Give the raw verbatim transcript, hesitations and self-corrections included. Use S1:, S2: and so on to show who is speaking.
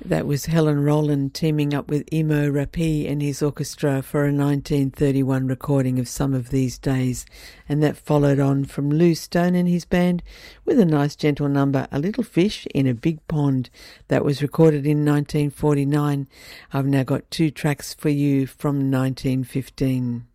S1: That was Helen Rowland teaming up with Emo Rappi and his orchestra for a nineteen thirty-one recording of Some of These Days, and that followed on from Lou Stone and his band with a nice gentle number, A Little Fish in a Big Pond. That was recorded in nineteen forty-nine. I've now got two tracks for you from nineteen fifteen.